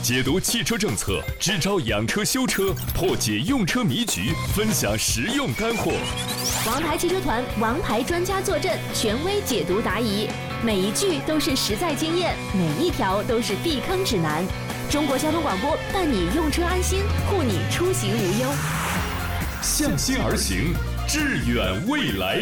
解读汽车政策，支招养车修车，破解用车迷局，分享实用干货。 王牌汽车团王牌专家坐镇，权威解读答疑，每一句都是实在经验，每一条都是避坑指南。中国交通广播伴你用车安心，护你出行无忧。 向心而行，致远未来。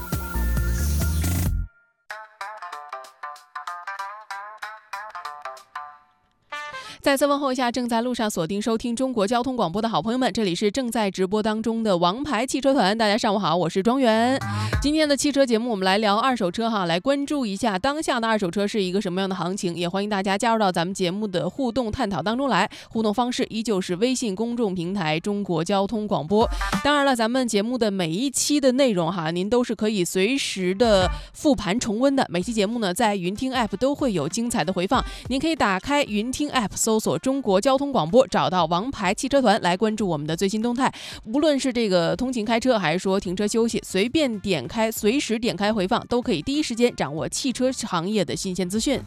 再次问候一下正在路上锁定收听中国交通广播的好朋友们，这里是正在直播当中的王牌汽车团，大家上午好，我是庄园。今天的汽车节目我们来聊二手车哈，来关注一下当下的二手车是一个什么样的行情，也欢迎大家加入到咱们节目的互动探讨当中来。互动方式依旧是微信公众平台中国交通广播。当然了，咱们节目的每一期的内容哈，您都是可以随时的复盘重温的。每期节目呢，在云听 App 都会有精彩的回放，您可以打开云听 App 搜索中国交通广播，找到王牌汽车团来关注我们的最新动态。无论是这个通勤开车还是说停车休息，随便点开，随时点开回放，都可以第一时间掌握汽车行业的新鲜资讯。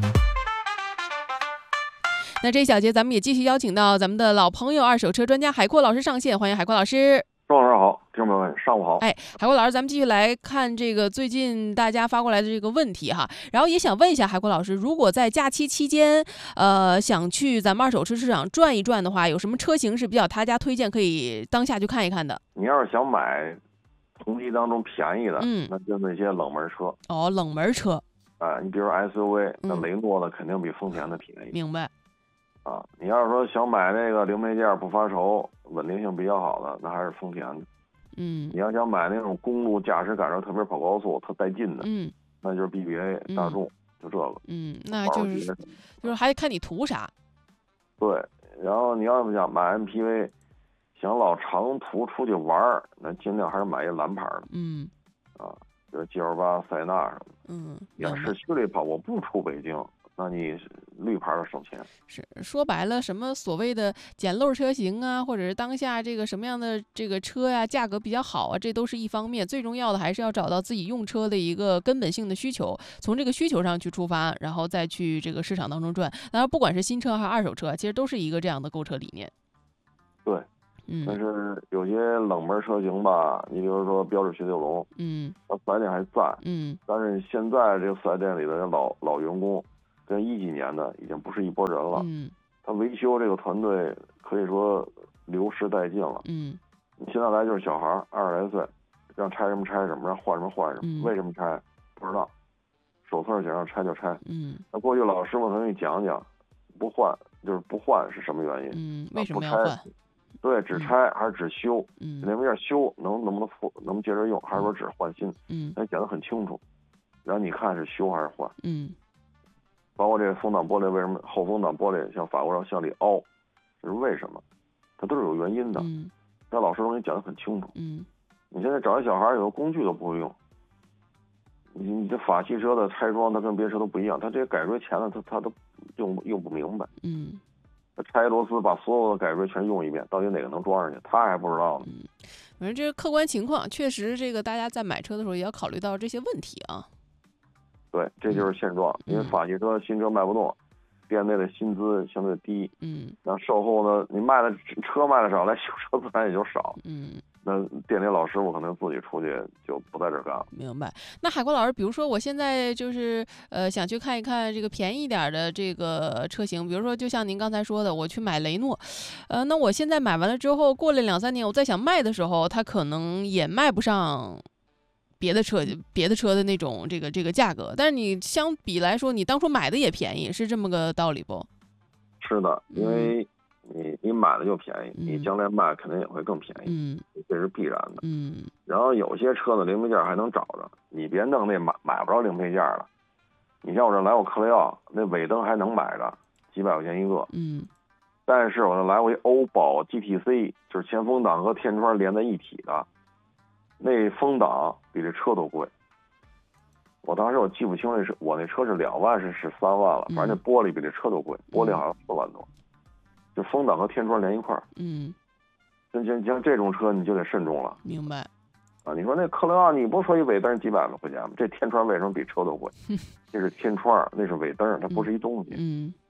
那这一小节咱们也继续邀请到咱们的老朋友二手车专家海阔老师上线，欢迎海阔老师。 庄老师好，听众朋友们上午好。 海阔老师，咱们继续来看这个最近大家发过来的这个问题哈，然后也想问一下海阔老师，如果在假期期间，想去咱们二手车市场转一转的话，有什么车型是比较大家推荐可以当下去看一看的？ 你要是想买同级当中便宜的，那就那些冷门车。 哦，冷门车。 你比如 SUV，那雷诺的肯定比丰田的便宜。 明白。 你要是说想买那个零配件不发愁、稳定性比较好的，那还是丰田的。你要想买那种公路驾驶感受特别跑高速特带劲的，那就是 BBA、大众，就这个。 那就是还看你图啥。对， 然后你要是想买 MPV， 想老长途出去玩，那尽量还是买一蓝牌的。就是 G28、塞纳什么的。你要市区里跑，我不出北京。那你绿牌的省钱。 是说白了，什么所谓的捡漏车型啊，或者是当下这个什么样的这个车呀，价格比较好啊，这都是一方面。最重要的还是要找到自己用车的一个根本性的需求，从这个需求上去出发，然后再去这个市场当中转。当然，不管是新车还是二手车，其实都是一个这样的购车理念。 对。但是有些冷门车型吧，你比如说标致雪铁龙，它4S店还在，但是现在这个4S店里的老员工。跟10几年的已经不是一拨人了，他维修这个团队可以说流失殆尽了。你现在来就是小孩20来岁，让拆什么拆什么，让换什么换什么，为什么拆不知道，手册写让拆就拆。那过去老师傅可能给你讲讲，不换就是不换是什么原因？ 为什么要换？ 对，只拆还是只修？零配件修能不能接着用，还是说只换新？他讲得很清楚，然后你看是修还是换？包括这个风挡玻璃，为什么后风挡玻璃像法国人向里凹，这是为什么？它都是有原因的。那老师都给你讲得很清楚。你现在找一小孩有个工具都不会用，你这法系车的拆装，它跟别的车都不一样，它这些改锥钳呢，它都用不明白。他拆螺丝把所有的改锥全用一遍，到底哪个能装上去，他还不知道呢。 反正这个客观情况，确实这个大家在买车的时候也要考虑到这些问题啊。 对，这就是现状。因为法系车新车卖不动，店内的薪资相对低，然后售后呢，你卖的车卖的少，来修车自然也就少。那店里老师傅可能自己出去就不在这儿干了。 明白。那海阔老师，比如说我现在就是想去看一看这个便宜一点的这个车型，比如说就像您刚才说的，我去买雷诺，那我现在买完了之后，过了2、3年，我再想卖的时候，它可能也卖不上别的车的那种这个价格，但是你相比来说，你当初买的也便宜，是这么个道理不？ 是的，因为你买的就便宜，你将来卖肯定也会更便宜，这是必然的。然后有些车的零配件还能找着，你别弄那买不着零配件了。你像我这来过克雷奥，那尾灯还能买着，几百块钱一个。但是我这来过一欧宝 GTC， 就是前风挡和天窗连在一体的。那风挡比这车都贵，我当时我记不清我那车是2万是13万了，反正那玻璃比这车都贵，玻璃好像4万多，就风挡和天窗连一块儿。像这种车你就得慎重了。 明白。 你说那克雷奥，你不说一尾灯几百块钱吗？这天窗为什么比车都贵？这是天窗，那是尾灯，它不是一东西。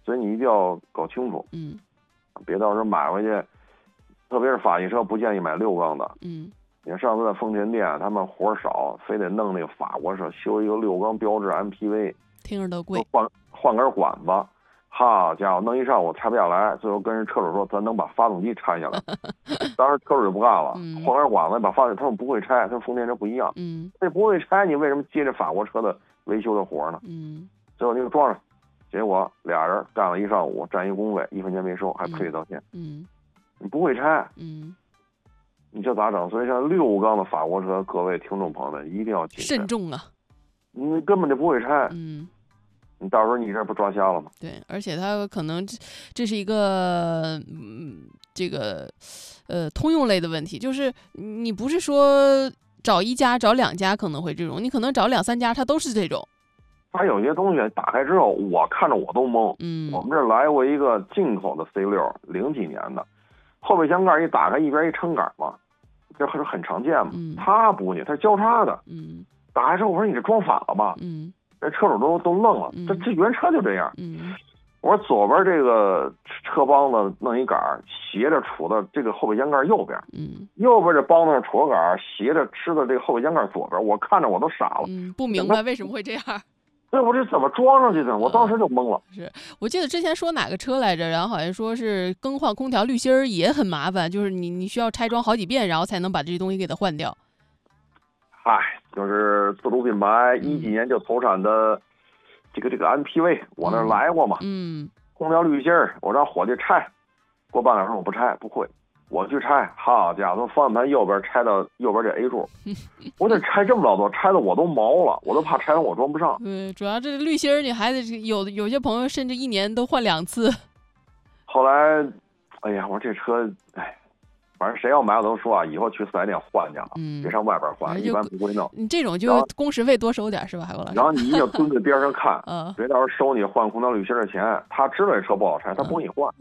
所以你一定要搞清楚，别到时候买回去，特别是法系车不建议买6缸的，你看上次在丰田店，他们活少，非得弄那个法国车修一个6缸标致 MPV， 听着都贵， 换根管子，好家伙，弄一上午拆不下来，最后跟人车主说，咱能把发动机拆下来，当时车主就不干了，换根管子把发动机，他们不会拆，跟丰田车不一样，那不会拆，你为什么接着法国车的维修的活呢？最后你就装上，结果俩人干了一上午，占一工位，1分钱没收，还赔礼道歉。你不会拆，你这咋整？所以像6缸的法国车，各位听众朋友们一定要慎重啊！ 你根本就不会拆，你到时候你这不抓瞎了吗？ 对，而且它可能这是一个这个通用类的问题，就是你不是说找1家找2家可能会这种，你可能找2、3家，它都是这种。 它有些东西打开之后，我看着我都懵。我们这来过一个进口的 C6， 00几年的，后备箱盖一打开，一边一撑杆嘛，这是很常见嘛。它不是，它是交叉的。打开之后，我说你这装反了吧？这车主都愣了。这原车就这样。我说左边这个车帮子弄一杆斜着杵到这个后备箱盖右边，右边这帮子上杵杆斜着吃的这个后备箱盖左边，我看着我都傻了。 不明白为什么会这样。 对，我这怎么装上去的？我当时就懵了。 是我记得之前说哪个车来着，然后好像说是更换空调滤芯儿也很麻烦，就是你需要拆装好几遍，然后才能把这些东西给它换掉。 嗨，就是自主品牌10几年就投产的这个 MPV， 我那来过嘛。空调滤芯儿，我让伙计拆，过半小时我不拆，不会。我去拆，好家伙，从方向盘右边拆到右边这 A 柱，我得拆这么老多，拆的我都毛了，我都怕拆完我装不上。 主要这滤芯儿你还得有些朋友甚至1年都换2次。 后来，哎呀，我说这车，反正谁要买我都说啊，以后去4S店换去啊，别上外边换，一般不会弄。 你这种就工时费多收点是吧，海国老师？ 然后你一定要蹲在边上看，别到时候收你换空调滤芯的钱，他知道这车不好拆，他不给你换。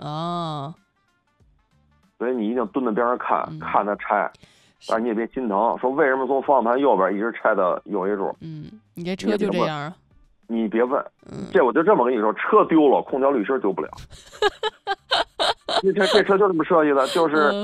所以你一定蹲在边上看，看他拆，但是你也别心疼，说为什么从方向盘右边一直拆到右 A 柱？ 你这车就这样啊？ 你别问，这我就这么跟你说，车丢了，空调滤芯丢不了。这车就这么设计的，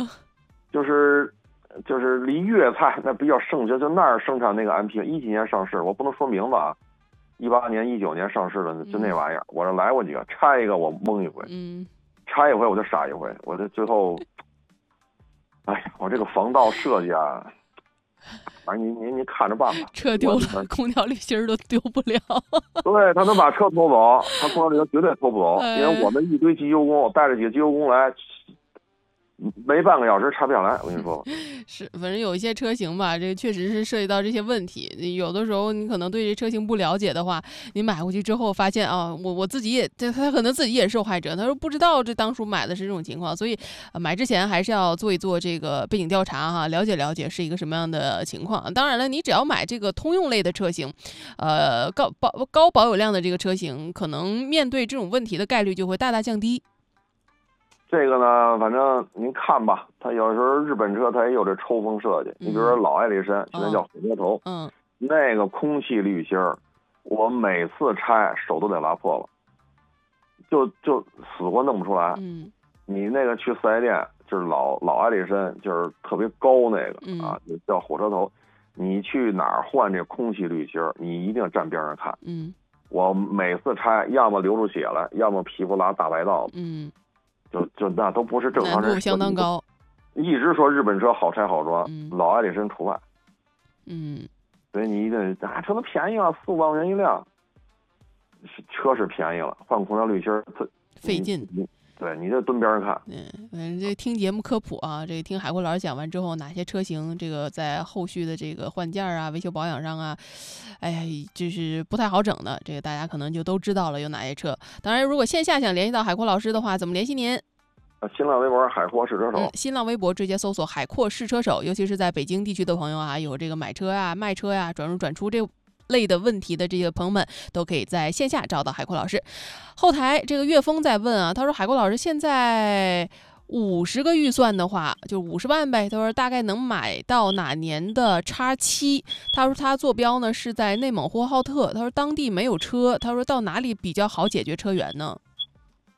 就是离粤菜那比较盛行，就那儿生产那个 MP， 10几年上市，我不能说名字啊，18年、19年上市的，就那玩意儿，我这来过几个，拆一个我懵一回，拆一回我就傻一回，我这最后。哎呀，我这个防盗设计啊，反正你看着办吧。 车丢了，空调滤芯都丢不了。 对，他能把车偷走，他空调滤芯绝对偷不走，因为我们一堆机油工，带着几个机油工来，没半个小时拆不下来。我跟你说， 是，反正有一些车型吧，这确实是涉及到这些问题。有的时候你可能对这车型不了解的话，你买回去之后发现啊，我自己也，他可能自己也是受害者。他说不知道这当初买的是这种情况，所以买之前还是要做一做这个背景调查哈，了解了解是一个什么样的情况。当然了，你只要买这个通用类的车型，高保有量的这个车型，可能面对这种问题的概率就会大大降低。 这个呢，反正您看吧，它有时候日本车它也有这抽风设计。你比如说老爱丽绅，现在叫火车头，那个空气滤芯儿，我每次拆手都得拉破了，就死活弄不出来。你那个去4S店，就是老爱丽绅，就是特别高那个啊，就叫火车头。你去哪儿换这空气滤芯儿，你一定要站边上看。我每次拆，要么流出血来，要么皮肤拉大白道。就那都不是正常人， 难度相当高。 一直说日本车好拆好装，老爱丽绅除外。所以你一定车都便宜了，4、5万块钱一辆，车是便宜了，换空调滤芯费劲。 对，你就蹲边上看。 这听节目科普啊，这听海国老师讲完之后，哪些车型这个在后续的这个换件啊、维修保养上啊，哎呀，就是不太好整的，这个大家可能就都知道了有哪些车。当然，如果线下想联系到海阔老师的话，怎么联系您？ 新浪微博海阔试车手， 新浪微博直接搜索海阔试车手，尤其是在北京地区的朋友啊，有这个买车啊、卖车呀、转入转出这类的问题的这些朋友们，都可以在线下找到海阔老师。后台这个岳峰在问啊，他说海阔老师现在50个预算的话，就50万呗。他说大概能买到哪年的X7？他说他坐标呢是在内蒙呼和浩特，他说当地没有车，他说到哪里比较好解决车源呢？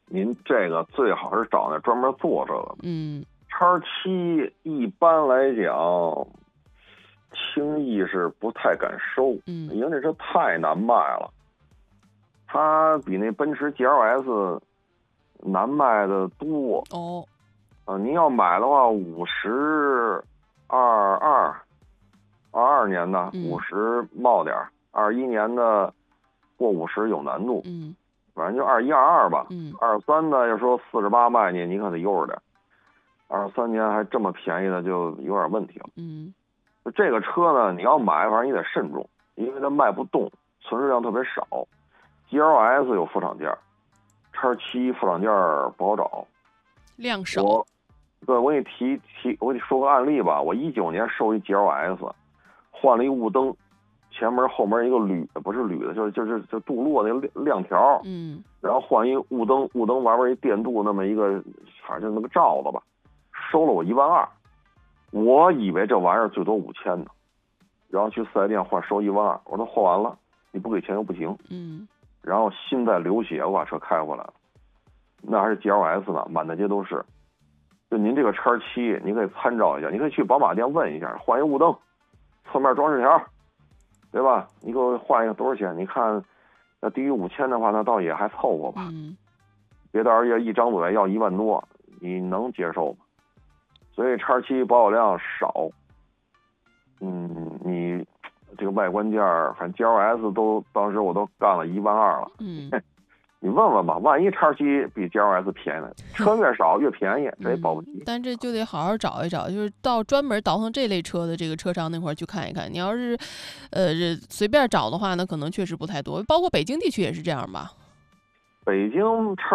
您这个最好是找那专门做这个的。X7一般来讲，轻易是不太敢收，因为这车太难卖了。它比那奔驰 GLS 难卖的多。您要买的话，22年的50冒点，21年的过50有难度。反正就21、22吧。23的要说48卖你可得悠着点。23年还这么便宜的就有点问题了。这个车呢，你要买，反正你得慎重，因为它卖不动，存世量特别少。GLS 有副厂件，X7副厂件不好找， 量少。 我给你说个案例吧。我19年收一 GLS， 换了一雾灯，前门后门一个不是铝的，就是镀铬那个亮条。然后换一雾灯外面一电镀那么一个，反正就那个罩子吧，收了我12000。我以为这玩意儿最多5000呢，然后去4S店换收12000，我说换完了，你不给钱又不行。然后心在流血，我把车开回来了。那还是 GLS 呢，满大街都是。就您这个X7，你可以参照一下，你可以去宝马店问一下，换一雾灯，侧面装饰条，对吧？你给我换一个多少钱？你看，那低于5000的话，那倒也还凑合吧。别到时候一张嘴要1万多，你能接受吗？所以X7保有量少。你这个外观件反正 GLS 都当时我都干了12000了。你问问吧，万一X7比 GLS 便宜呢？车越少越便宜，这也保不齐。 但这就得好好找一找，就是到专门倒腾这类车的这个车商那块去看一看。你要是随便找的话，那可能确实不太多。包括北京地区也是这样吧？ 北京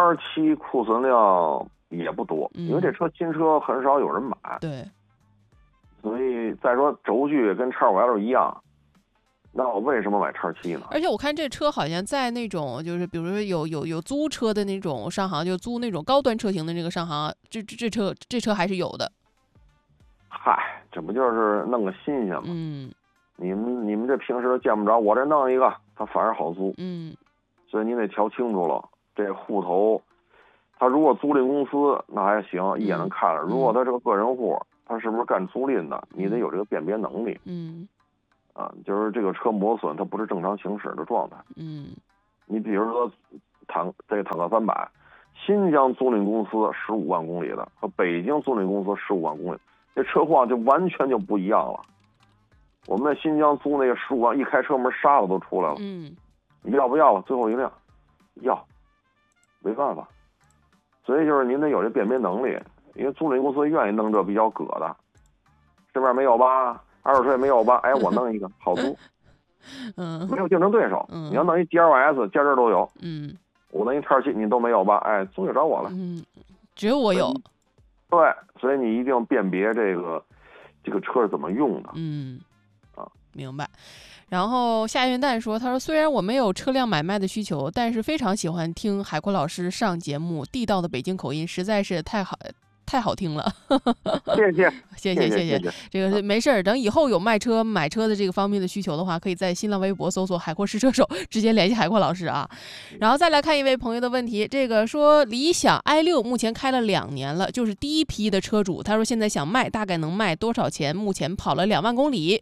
X7库存量也不多，因为这车新车很少有人买。 对。 所以再说轴距跟X5L 一样。那我为什么买X7呢？ 而且我看这车好像在那种就是比如说有租车的那种商行，就租那种高端车型的这个商行，这车还是有的。 嗨，这不就是弄个新鲜吗？你们这平时都见不着，我这弄一个，它反而好租。所以你得瞧清楚了，这户头，他如果租赁公司那还行，一眼能看了。如果他是个个人户，他是不是干租赁的？你得有这个辨别能力。就是这个车磨损，它不是正常行驶的状态。你比如说坦克300，新疆租赁公司15万公里的和北京租赁公司15万公里，这车况就完全就不一样了。我们在新疆租那个15万，一开车门沙子都出来了。你要不要啊？最后一辆，要，没办法。所以就是您得有这辨别能力，因为租赁公司愿意弄这比较葛的，这边没有吧？二手车也没有吧？哎，我弄一个好租。没有竞争对手。你要弄一 GLS， 家这都有。我弄一X7，你都没有吧？哎，租就找我了。 只有我有。 对，所以你一定要辨别这个车是怎么用的。 明白。然后夏运蛋说，他说虽然我没有车辆买卖的需求，但是非常喜欢听海阔老师上节目，地道的北京口音实在是太好听了。谢谢。这个没事儿，等以后有买车的这个方面的需求的话，可以在新浪微博搜索海阔试车手，直接联系海阔老师啊。然后再来看一位朋友的问题，这个说理想 i6 目前开了2年了，就是第一批的车主，他说现在想卖，大概能卖多少钱？目前跑了2万公里。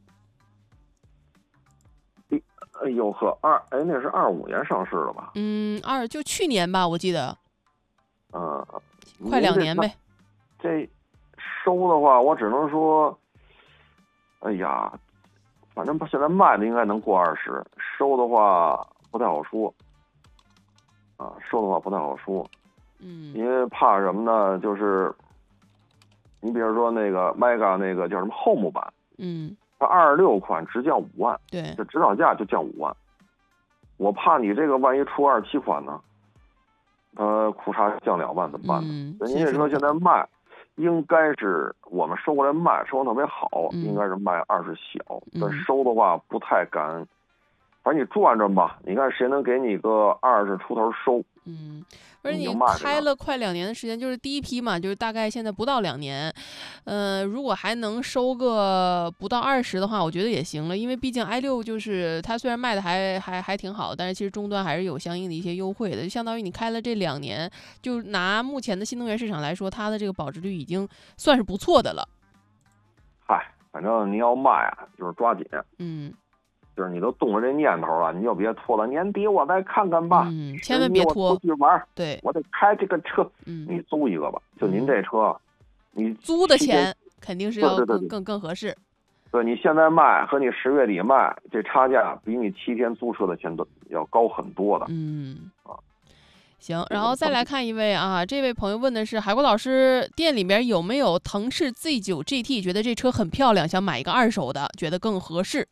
哎呦呵，那是25年上市了吧？ 就去年吧，我记得。快2年呗。 这收的话，我只能说，哎呀，反正现在卖的应该能过20，收的话不太好说。因为怕什么呢？就是你比如说那个 Mega 那个叫什么 Home 版，它26款直降5万， 对， 这指导价就降5万。我怕你这个万一出27款呢，裤衩降2万怎么办呢？所以您这车现在卖。应该是我们收过来卖，收的特别好，应该是卖20小，但收的话不太敢反正你转转吧，你看谁能给你个20出头收。 而且你开了快2年的时间，就是第一批嘛，就是大概现在不到2年，如果还能收个不到20的话，我觉得也行了，因为毕竟 i6就是它虽然卖的还挺好，但是其实终端还是有相应的一些优惠的，就相当于你开了这2年，就拿目前的新能源市场来说，它的这个保值率已经算是不错的了。 嗨，反正你要卖啊，就是抓紧。就是你都动了这念头了，你就别拖了。年底我再看看吧。 千万别拖。 我出去玩， 对， 我得开这个车。你租一个吧，就您这车，你租的钱肯定是要更合适。 对，你现在卖和你10月底卖，这差价比你7天租车的钱都要高很多的。 行，然后再来看一位啊，这位朋友问的是海国老师店里面有没有腾势 Z9 GT， 觉得这车很漂亮，想买一个2手的，觉得更合适。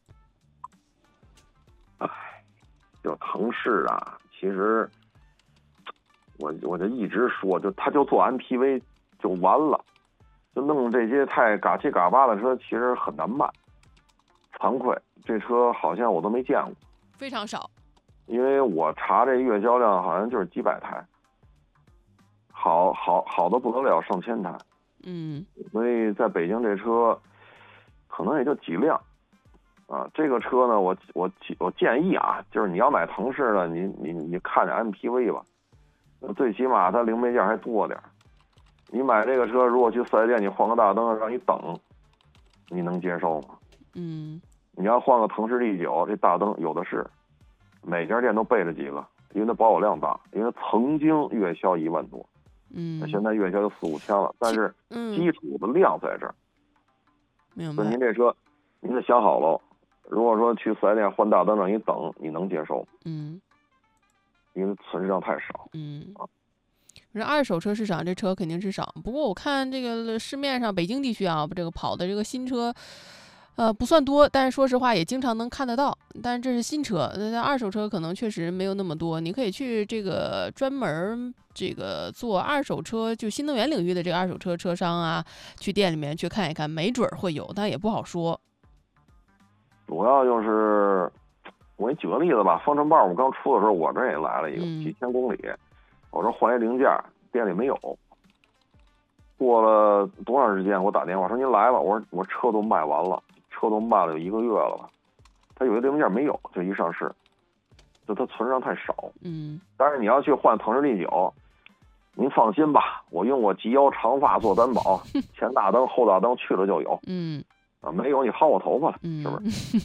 就腾势啊，其实我就一直说，他就做 MPV 就完了，就弄这些太嘎七嘎八的车，其实很难卖。惭愧，这车好像我都没见过， 非常少。 因为我查这月销量好像就是几百台，好的不得了，上千台。所以在北京这车可能也就几辆。这个车呢，我建议啊，就是你要买腾势的，你看着 MPV 吧，最起码它零配件还多点。你买这个车，如果去4S店你换个大灯让你等，你能接受吗？你要换个腾势 D9，这大灯有的是，每家店都备着几个，因为它保有量大，因为曾经月销1万多，现在月销就4、5千了，但是基础的量在这儿。 明白。 所以您这车，您得想好了。如果说去4S店换大灯让你等，你能接受吗？因为存世量太少。 这2手车市场这车肯定是少，不过我看这个市面上北京地区啊，这个跑的这个新车，不算多，但是说实话也经常能看得到。但是这是新车，那2手车可能确实没有那么多。你可以去这个专门这个做2手车，就新能源领域的这个2手车车商啊，去店里面去看一看，没准会有，但也不好说。 主要就是我给你举个例子吧，方程豹我刚出的时候，我这也来了一个几千公里，我说换一零件，店里没有。过了多长时间，我打电话说您来了，我车都卖完了，车都卖了有1个月了吧，他有些零件没有，就一上市，就它存量太少。但是你要去换腾势 D9，您放心吧，我用我及腰长发做担保，前大灯后大灯去了就有。没有你薅我头发了，是不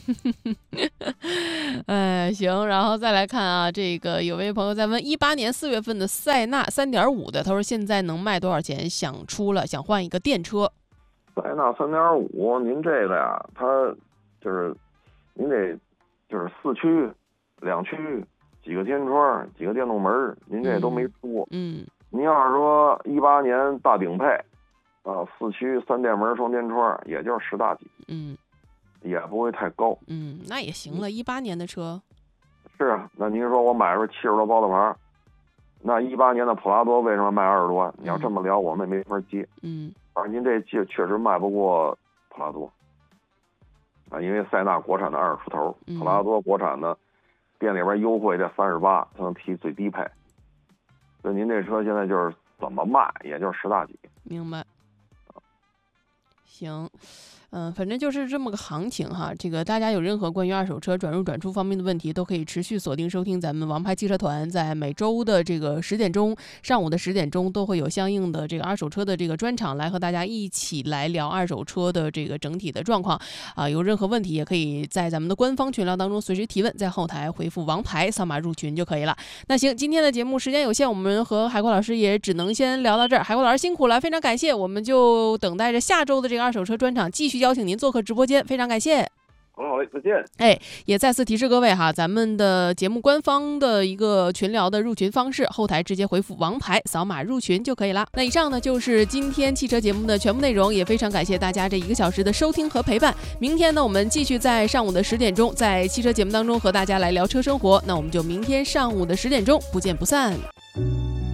是？行，然后再来看啊，这个有位朋友在问18年4月份的塞纳 3.5 的，他说现在能卖多少钱？想换一个电车。 塞纳 3.5， 您这个呀，它就是您得就是4驱、2驱、几个天窗、几个电动门，您这都没说。您要是说18年大顶配。4驱3电门双天窗，也就是10大几，也不会太高， 那也行了，18年的车。 是啊，那您说我买的是70多包的牌，那18年的普拉多为什么卖20多？你要这么聊，我们也没法接，反正您这确实卖不过普拉多，因为塞纳国产的20出头，普拉多国产的店里边优惠在38，才能提最低配，所以您这车现在就是怎么卖，也就是10大几。 明白。行，反正就是这么个行情哈。这个大家有任何关于2手车转入转出方面的问题，都可以持续锁定收听咱们王牌汽车团，在每周的这个10点钟，上午的10点钟都会有相应的这个2手车的这个专场，来和大家一起来聊2手车的这个整体的状况啊。有任何问题也可以在咱们的官方群聊当中随时提问，在后台回复王牌扫码入群就可以了。那行，今天的节目时间有限，我们和海国老师也只能先聊到这儿。海国老师辛苦了，非常感谢，我们就等待着下周的这个2手车专场继续邀请您做客直播间，非常感谢。 好嘞，再见。 也再次提示各位哈，咱们的节目官方的一个群聊的入群方式，后台直接回复王牌扫码入群就可以了。那以上呢就是今天汽车节目的全部内容，也非常感谢大家这1个小时的收听和陪伴。明天呢，我们继续在上午的10点钟，在汽车节目当中和大家来聊车生活。那我们就明天上午的10点钟不见不散。